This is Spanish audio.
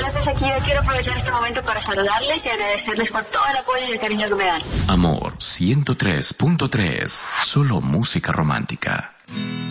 Hola, soy Shakira. Quiero aprovechar este momento para saludarles y agradecerles por todo el apoyo y el cariño que me dan. Amor 103.3. Solo música romántica.